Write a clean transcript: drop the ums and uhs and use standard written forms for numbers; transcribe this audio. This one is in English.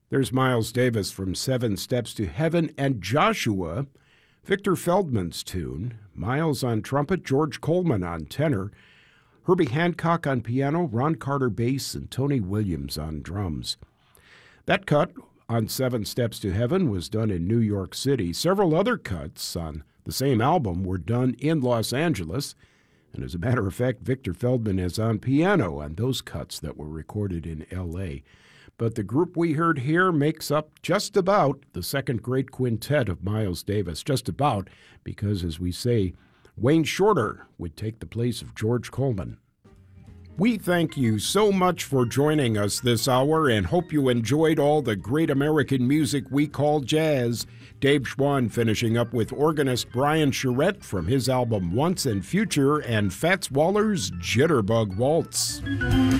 There's Miles Davis from Seven Steps to Heaven, and Joshua, Victor Feldman's tune. Miles on trumpet, George Coleman on tenor, Herbie Hancock on piano, Ron Carter bass, and Tony Williams on drums. That cut on Seven Steps to Heaven was done in New York City. Several other cuts on the same album were done in Los Angeles. And as a matter of fact, Victor Feldman is on piano on those cuts that were recorded in L.A. But the group we heard here makes up just about the second great quintet of Miles Davis. Just about, because as we say, Wayne Shorter would take the place of George Coleman. We thank you so much for joining us this hour and hope you enjoyed all the great American music we call jazz. Dave Schwann finishing up with organist Brian Charette from his album Once and Future and Fats Waller's Jitterbug Waltz.